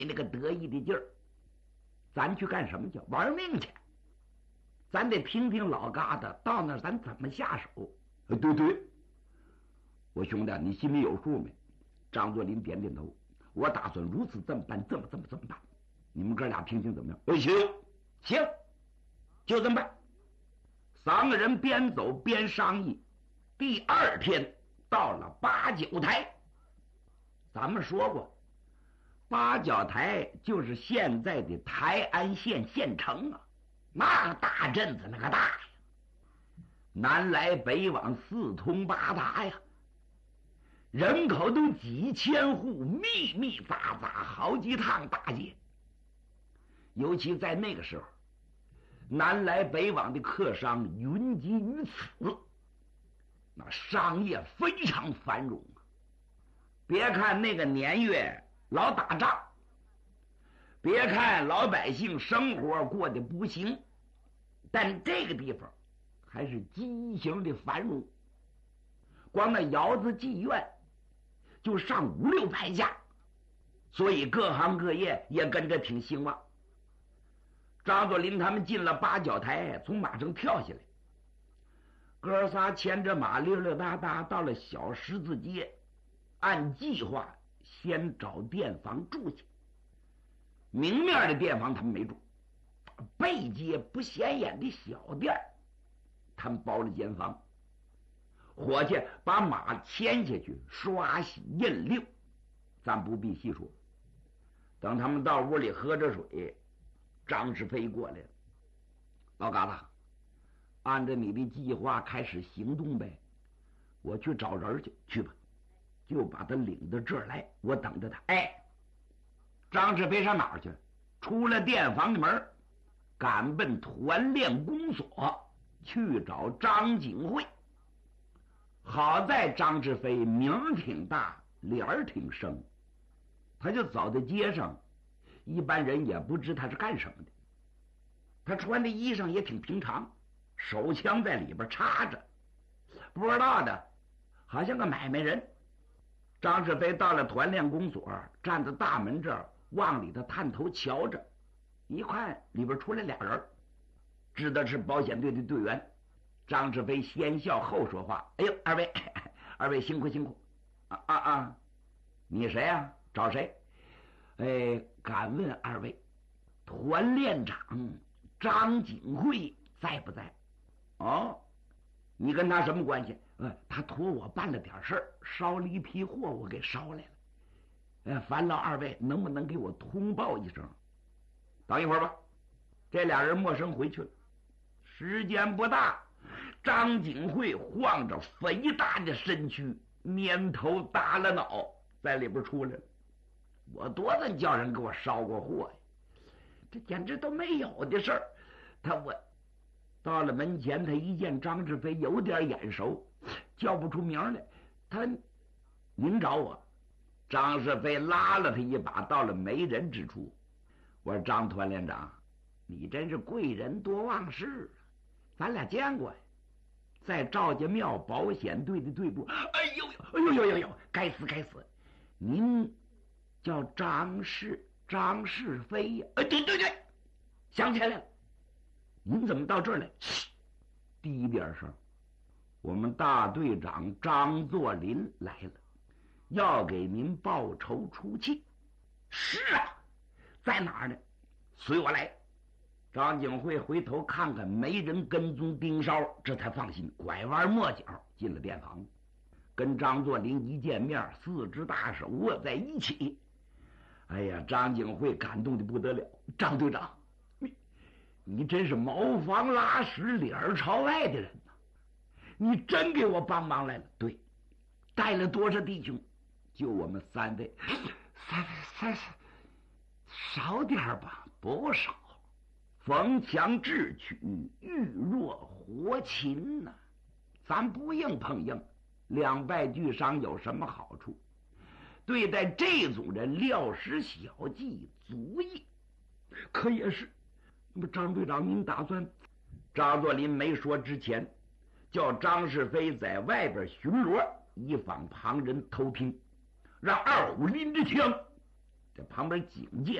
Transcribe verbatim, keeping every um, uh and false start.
那个得意的劲儿，咱去干什么去？玩命去！咱得听听老疙瘩到那儿咱怎么下手。呃，对对，我兄弟，你心里有数没？张作霖点点头，我打算如此这么办，这么这么这么办。你们哥俩听听怎么样？哎，行行，就这么办。三个人边走边商议。第二天到了八角台，咱们说过，八角台就是现在的台安县县城啊，那个大镇子那个大呀，南来北往四通八达呀，人口都几千户，密密匝匝，好几趟大街。尤其在那个时候，南来北往的客商云集于此，那商业非常繁荣啊。别看那个年月老打仗，别看老百姓生活过得不行，但这个地方还是畸形的繁荣。光那窑子妓院就上五六百家，所以各行各业也跟着挺兴旺。张作霖他们进了八角台，从马上跳下来，哥仨牵着马溜溜达达到了小十字街，按计划先找店房住去。明面的店房他们没住，背街不显眼的小店他们包了间房。伙计把马牵下去刷洗印溜，咱不必细说。等他们到屋里喝着水，张世飞过来了。老疙瘩，按照你的计划开始行动呗。我去找人去，去吧，就把他领到这儿来，我等着他。哎，张世飞上哪儿去？出了店房的门，赶奔团练公所去找张景惠。好在张世飞名儿挺大，脸儿挺生，他就走在街上，一般人也不知他是干什么的。他穿的衣裳也挺平常，手枪在里边插着，不知道的好像个买卖人。张世飞到了团练公所，站在大门这儿往里头探头瞧着，一看里边出来俩人，知道是保险队的队员。张世飞先笑后说话：“哎呦，二位，二位辛苦辛苦啊啊啊！你谁啊？找谁？哎，敢问二位，团练长张景惠在不在？哦，你跟他什么关系？呃，他托我办了点事儿，捎了一批货，我给捎来了。呃，烦劳二位能不能给我通报一声？等一会儿吧。”这俩人陌生回去了。时间不大，张景惠晃着肥大的身躯，蔫头耷了脑，在里边出来了。我多次叫人给我捎过货呀，这简直都没有的事儿。他我到了门前，他一见张世飞有点眼熟，叫不出名来。他，您找我？张世飞拉了他一把，到了没人之处。我说张团连长，你真是贵人多忘事，咱俩见过呀，在赵家庙保险队的队部。哎呦哎呦呦呦呦，该死该死！您叫张世张世飞呀？哎，对对对，想起来了。您怎么到这儿来？第一边上，我们大队长张作霖来了，要给您报仇出气。是啊，在哪儿呢？随我来。张景惠回头看看没人跟踪盯梢，这才放心，拐弯抹角进了店房，跟张作霖一见面，四只大手握在一起。哎呀，张景惠感动的不得了。张队长，你你真是茅房拉屎脸朝外的人呐！你真给我帮忙来了。对，带了多少弟兄？就我们三位。三三少点吧，不少。逢强智取，遇弱活擒呐、啊！咱不硬碰硬，两败俱伤有什么好处？对待这种人，料实小计足矣。可也是，那么张队长，您打算？张作霖没说之前，叫张世飞在外边巡逻，以防旁人偷听，让二虎拎着枪这旁边警戒